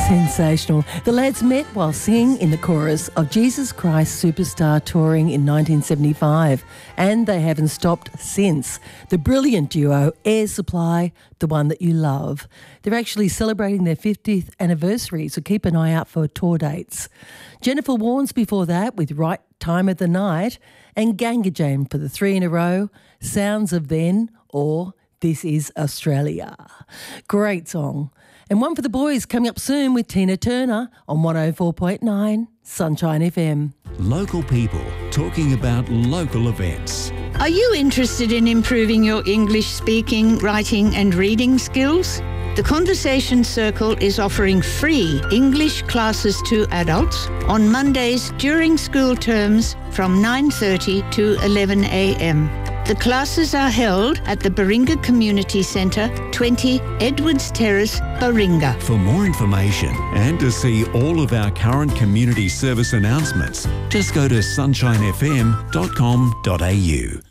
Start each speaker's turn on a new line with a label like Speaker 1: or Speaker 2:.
Speaker 1: Sensational. The lads met while singing in the chorus of Jesus Christ Superstar touring in 1975, and they haven't stopped since. The brilliant duo Air Supply, The One That You Love. They're actually celebrating their 50th anniversary, so keep an eye out for tour dates. Jennifer Warnes before that with Right Time of the Night, and Ganga Jane for the 3 in a row, Sounds of Then or This Is Australia. Great song. And one for the boys coming up soon with Tina Turner on 104.9 Sunshine FM.
Speaker 2: Local people talking about local events.
Speaker 3: Are you interested in improving your English speaking, writing and reading skills? The Conversation Circle is offering free English classes to adults on Mondays during school terms from 9:30 to 11 a.m. The classes are held at the Baringa Community Centre, 20 Edwards Terrace, Baringa.
Speaker 2: For more information and to see all of our current community service announcements, just go to sunshinefm.com.au.